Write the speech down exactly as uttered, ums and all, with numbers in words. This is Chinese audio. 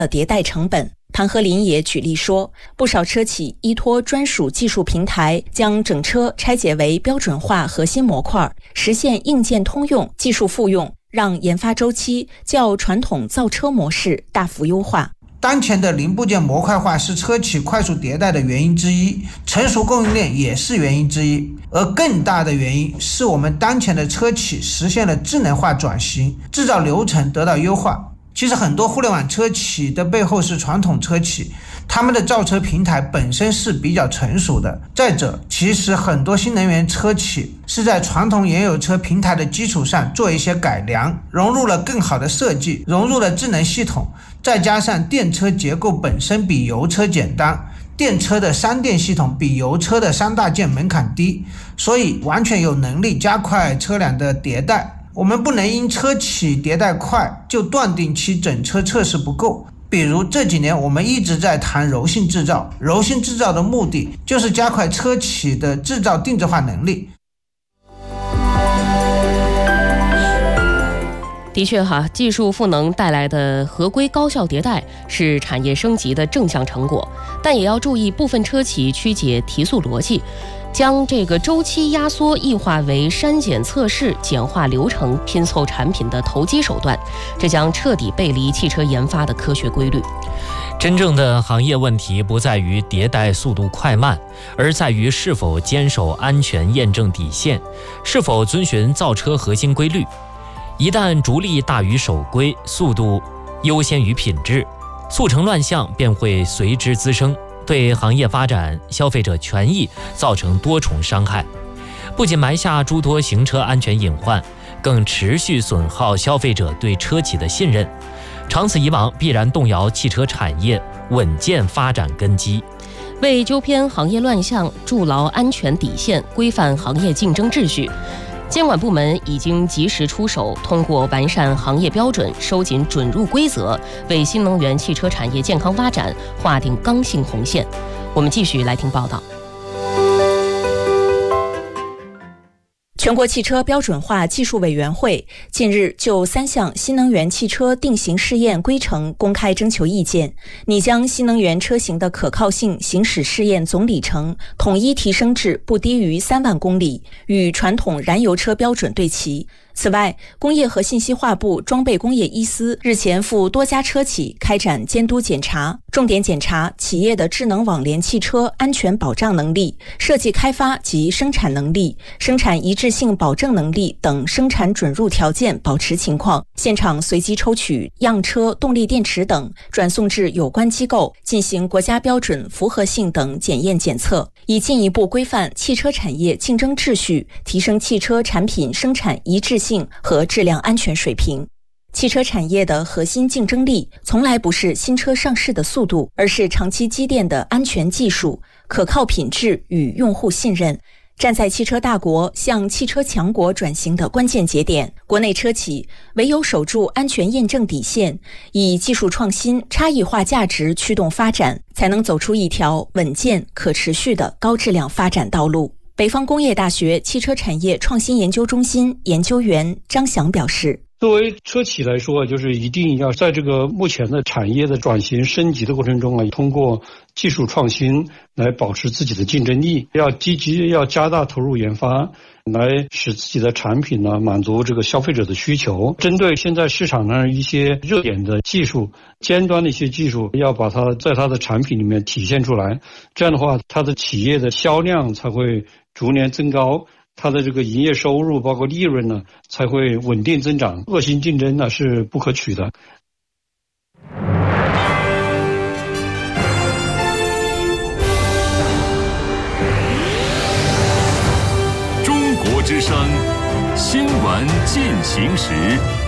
的迭代成本。谭和林也举例说，不少车企依托专属技术平台，将整车拆解为标准化核心模块，实现硬件通用、技术复用，让研发周期较传统造车模式大幅优化。 当前的零部件模块化是车企快速迭代的原因之一，成熟供应链也是原因之一，而更大的原因是我们当前的车企实现了智能化转型，制造流程得到优化。其实很多互联网车企的背后是传统车企，他们的造车平台本身是比较成熟的。再者，其实很多新能源车企是在传统原有车平台的基础上做一些改良，融入了更好的设计，融入了智能系统，再加上电车结构本身比油车简单，电车的三电系统比油车的三大件门槛低，所以完全有能力加快车辆的迭代。我们不能因车企迭代快就断定其整车测试不够。比如这几年我们一直在谈柔性制造，柔性制造的目的就是加快车企的制造定制化能力。 的确哈，技术赋能带来的合规高效迭代是产业升级的正向成果，但也要注意部分车企曲解提速逻辑，将这个周期压缩异化为删减测试、简化流程、拼凑产品的投机手段，这将彻底背离汽车研发的科学规律。 真正的行业问题不在于迭代速度快慢，而在于是否坚守安全验证底线，是否遵循造车核心规律。一旦逐利大于守规，速度优先于品质，促成乱象便会随之滋生，对行业发展、消费者权益造成多重伤害，不仅埋下诸多行车安全隐患，更持续损耗消费者对车企的信任，长此以往必然动摇汽车产业稳健发展根基。 为纠偏行业乱象，筑牢安全底线，规范行业竞争秩序，监管部门已经及时出手，通过完善行业标准、收紧准入规则，为新能源汽车产业健康发展划定刚性红线。我们继续来听报道。 全国汽车标准化技术委员会近日就三项新能源汽车定型试验规程公开征求意见，拟将新能源车型的可靠性行驶试验总里程统一提升至不低于三万公里，与传统燃油车标准对齐。此外，工业和信息化部装备工业一司日前赴多家车企开展监督检查，重点检查企业的智能网联汽车安全保障能力、设计开发及生产能力、生产一致性保证能力等生产准入条件保持情况，现场随机抽取样车、动力电池等，转送至有关机构进行国家标准符合性等检验检测，以进一步规范汽车产业竞争秩序，提升汽车产品生产一致性和质量安全水平。汽车产业的核心竞争力从来不是新车上市的速度，而是长期积淀的安全技术、可靠品质与用户信任。站在汽车大国向汽车强国转型的关键节点，国内车企唯有守住安全验证底线，以技术创新、差异化价值驱动发展，才能走出一条稳健可持续的高质量发展道路。北方工业大学汽车产业创新研究中心研究员张翔表示， 作为车企来说，就是一定要在这个目前的产业的转型升级的过程中啊，通过技术创新来保持自己的竞争力，要积极要加大投入研发，来使自己的产品呢满足这个消费者的需求。针对现在市场上一些热点的技术、尖端的一些技术，要把它在它的产品里面体现出来，这样的话，它的企业的销量才会逐年增高，它的这个营业收入包括利润呢才会稳定增长，恶性竞争呢是不可取的。 中国之声新闻进行时。